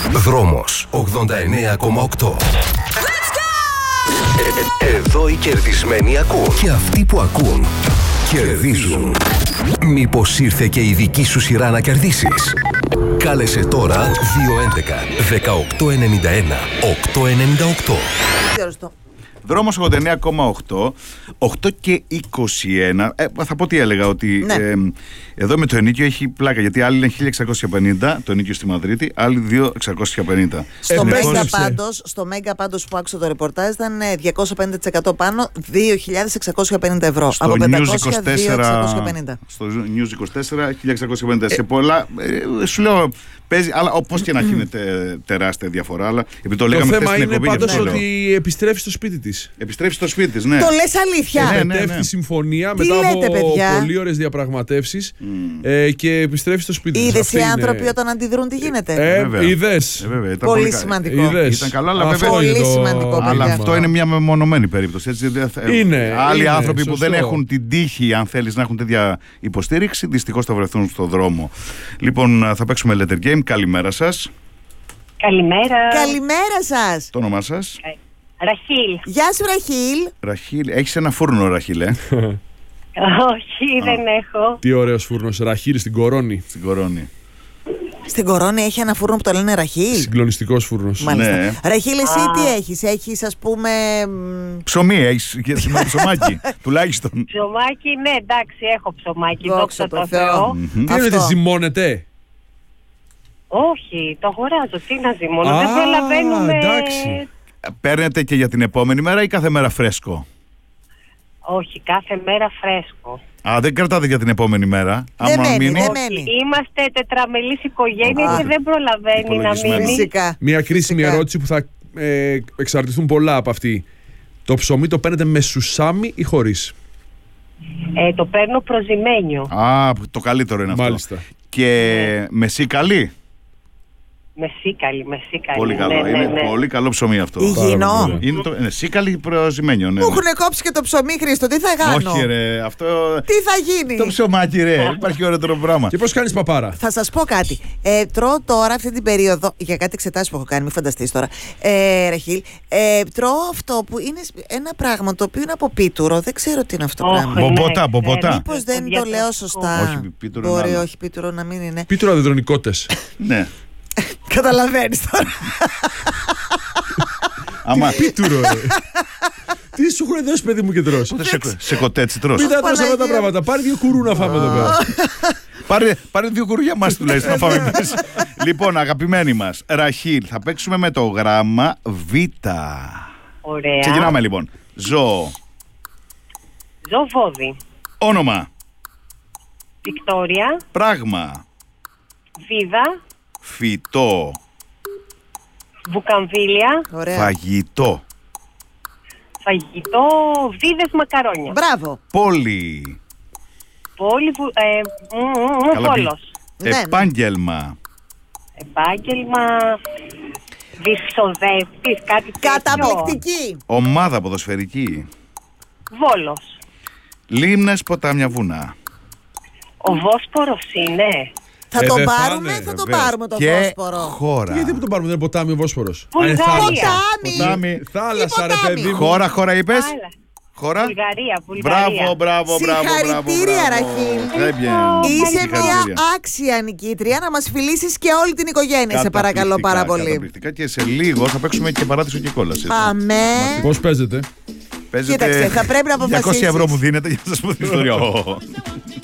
Δρόμος 89,8. Εδώ οι κερδισμένοι ακούν. Και αυτοί που ακούν κερδίζουν. Μήπως ήρθε και η δική σου σειρά να κερδίσεις? Κάλεσε τώρα 211-1891-898. Δρόμος 89,8, 8 και 21. Θα πω τι έλεγα, ότι εδώ με το ενίκιο έχει πλάκα, γιατί άλλοι είναι 1650 το ενίκιο στη Μαδρίτη, άλλοι 2650. Στο Μέγκα πάντως που άκουσα το ρεπορτάζ ήταν 250% πάνω, 2.650 ευρώ. Στο από 500, News 2.650. Στο News 24, 1650. Σε πολλά, σου λέω, παίζει, αλλά όπως και να έχει είναι τεράστια διαφορά. Αλλά επειδή το λέγαμε θέμα είναι πάντως ότι επιστρέφει στο σπίτι της. Επιστρέφει στο σπίτι της, ναι. Το λες αλήθεια? Επετεύχθη συμφωνία μετά από πολύ ώρες διαπραγματεύσεις και επιστρέφει στο σπίτι της. Είδες οι άνθρωποι όταν αντιδρούν τι γίνεται? Είδες. Πολύ σημαντικό. Ήταν καλό, αλλά βέβαια. Πολύ σημαντικό. Αλλά αυτό είναι μια μεμονωμένη περίπτωση. Είναι. Άλλοι άνθρωποι που δεν έχουν την τύχη, αν θέλεις, να έχουν τέτοια υποστήριξη, δυστυχώς θα βρεθούν στον δρόμο. Λοιπόν, θα παίξουμε Letter Game. Καλημέρα σας. Καλημέρα. Καλημέρα σας. Το όνομά σας? Ραχίλ. Γεια σου Ραχίλ. Ραχίλ, έχεις ένα φούρνο, Ραχίλ, Όχι, δεν έχω. Τι ωραίος φούρνος. Ραχίλ στην Κορώνη. Στην Κορώνη. Στην Κορώνη έχει ένα φούρνο που το λένε Ραχίλ. Συγκλονιστικός φούρνος. Μάλιστα. Ναι. Ραχίλ, εσύ τι έχεις? Έχεις, ας πούμε, ψωμί, έχεις και ψωμάκι, τουλάχιστον. Ψωμάκι, ναι, εντάξει, έχω ψωμάκι. Δόξα Δόξα τω τω Θεώ. Θεώ. Τι εννοείται, ζυμώνεται? Όχι, το αγοράζω. Τι να ζυμώνω, δεν προλαβαίνουμε. Εντάξει. Παίρνετε και για την επόμενη μέρα ή κάθε μέρα φρέσκο? Όχι, κάθε μέρα φρέσκο. Δεν κρατάτε για την επόμενη μέρα? Δεν μένει, μείνει. δεν μένει. Είμαστε τετραμελής οικογένεια και δεν προλαβαίνει να μείνει. Φυσικά. Μια κρίσιμη ερώτηση που θα εξαρτηθούν πολλά από αυτή. Το ψωμί το παίρνετε με σουσάμι ή χωρίς? Το παίρνω προζυμένιο. Το καλύτερο είναι αυτό. Μάλιστα. Και μεσί καλή. Μεσίκαλη. Πολύ καλό. Ναι, Είναι ναι. πολύ καλό ψωμί αυτό. Υγιεινό. Είναι το σίκαλη προζυμένιο. Ναι. Μου έχουν κόψει και το ψωμί, Χρήστο. Τι θα κάνω? Όχι, ρε. Αυτό. Τι θα γίνει? Το ψωμάκι, ρε. Υπάρχει ωραίο πράγμα. Και πώς κάνεις παπάρα? Θα σας πω κάτι. Τρώω τώρα αυτή την περίοδο, για κάτι εξετάσεις που έχω κάνει, μην φανταστείς τώρα, Ραχίλ, τρώω αυτό που είναι ένα πράγμα το οποίο είναι από πίτουρο. Δεν ξέρω τι είναι αυτό το πράγμα. Μπομποτά. Μήπως δεν το λέω σωστά? Όχι, πίτουρο Μπορεί, είναι άλλο. όχι, πίτουρο να μην είναι. Πίτουρο αδεδρονικότες. Ναι. Καταλαβαίνεις τώρα. Άμα. Πίτουρο, ρε. Τι σου έχουν δώσει, παιδί μου, και τρως? Σε κοτέτσι τρως. Μην τα τρως αυτά τα πράγματα. Πάρε 2 κουρού να φάμε εδώ πέρα. Πάρε 2 κουρού για μας τουλάχιστον να φάμε εμείς. Λοιπόν, αγαπημένοι μας, Ραχίλ, θα παίξουμε με το γράμμα Β. Ωραία. Ξεκινάμε λοιπόν. Ζώο. Ζωβόδι. Όνομα. Βικτόρια. Πράγμα. Βίδα. Φυτό. Βουκαμβίλια. Ωραία. Φαγητό. Φαγητό. Βίδες μακαρόνια. Μπράβο. Πόλη. Πόλη. Καλά Βόλος. Ναι, ναι. Επάγγελμα. Επάγγελμα. Δυσοδεύτης. Κάτι τέτοιο. Καταπληκτική. Ομάδα ποδοσφαιρική. Βόλος. Λίμνες, ποτάμια, βουνά. Ο Βόσπορος είναι. Θα το δεν θα πάρουμε, είναι, θα το Βεβαίως. πάρουμε το Και Βόσπορο. χώρα. Γιατί που τον πάρουμε, δεν είναι ποτάμι ο Βόσπορος? Βουλγαρία. Ποτάμι. Θάλασσα, ρε ποτάμι. παιδί μου. Χώρα είπες. Άλλα. Χώρα. Βουλγαρία. Μπράβο. Συγχαρητήρια, Ραχίλ. Είσαι μια άξια νικήτρια, να μας φιλήσεις και όλη την οικογένεια, σε παρακαλώ πάρα πολύ. Καταπληκτικά, και σε λίγο θα παίξουμε και παράδεισο και κόλαση. Πάμε. Πώς παίζετε? Κοίταξε, θα πρέπει να αποφασίσεις. 200 ευρώ μου δίνετε για να σας πω την ιστορία.